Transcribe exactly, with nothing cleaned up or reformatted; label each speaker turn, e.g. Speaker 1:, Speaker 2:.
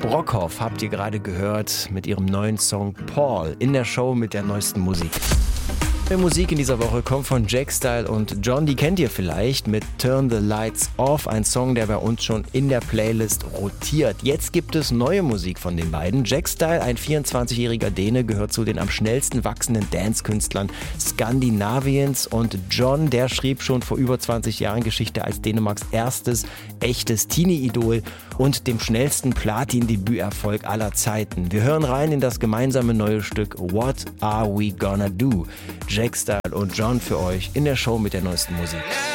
Speaker 1: Brockhoff habt ihr gerade gehört mit ihrem neuen Song Paul in der Show mit der neuesten Musik. Die Musik in dieser Woche kommt von Jack Style und John, die kennt ihr vielleicht mit Turn the Lights Off, ein Song, der bei uns schon in der Playlist rotiert. Jetzt gibt es neue Musik von den beiden. Jack Style, ein vierundzwanzigjähriger Däne, gehört zu den am schnellsten wachsenden Dance-Künstlern Skandinaviens und John, der schrieb schon vor über zwanzig Jahren Geschichte als Dänemarks erstes echtes Teenie-Idol und dem schnellsten Platin-Debüterfolg aller Zeiten. Wir hören rein in das gemeinsame neue Stück What Are We Gonna Do? Jack Style und John für euch in der Show mit der neuesten Musik.